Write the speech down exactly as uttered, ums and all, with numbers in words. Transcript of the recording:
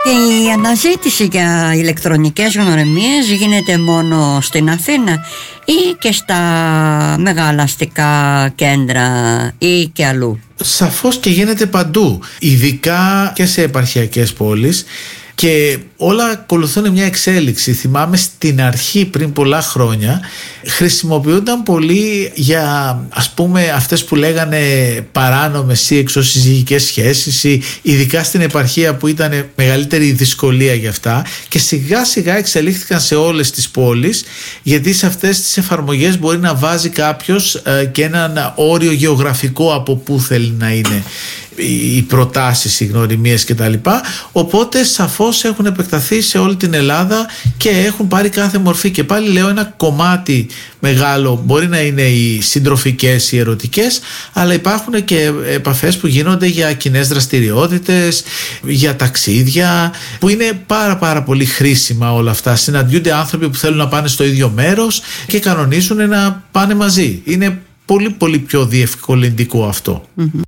Και η αναζήτηση για ηλεκτρονικές γνωριμίες γίνεται μόνο στην Αθήνα ή και στα μεγάλα αστικά κέντρα ή και αλλού? Σαφώς και γίνεται παντού, ειδικά και σε επαρχιακές πόλεις. Και όλα ακολουθούν μια εξέλιξη. Θυμάμαι στην αρχή, πριν πολλά χρόνια, χρησιμοποιούνταν πολύ για, ας πούμε, αυτές που λέγανε παράνομες ή εξωσυζυγικές σχέσεις, ή ειδικά στην επαρχία που ήταν μεγαλύτερη δυσκολία για αυτά, και σιγά σιγά εξελίχθηκαν σε όλες τις πόλεις, γιατί σε αυτές τις εφαρμογές μπορεί να βάζει κάποιος ε, και έναν όριο γεωγραφικό από πού θέλει να είναι οι προτάσεις, οι γνωριμίες κτλ. Οπότε σαφώς έχουν επεκταθεί σε όλη την Ελλάδα και έχουν πάρει κάθε μορφή. Και πάλι λέω, ένα κομμάτι μεγάλο μπορεί να είναι οι συντροφικές, οι ερωτικές, αλλά υπάρχουν και επαφές που γίνονται για κοινές δραστηριότητες, για ταξίδια, που είναι πάρα πάρα πολύ χρήσιμα όλα αυτά. Συναντιούνται άνθρωποι που θέλουν να πάνε στο ίδιο μέρος και κανονίζουν να πάνε μαζί. Είναι πολύ πολύ πιο διευκολυντικό αυτό. Mm-hmm.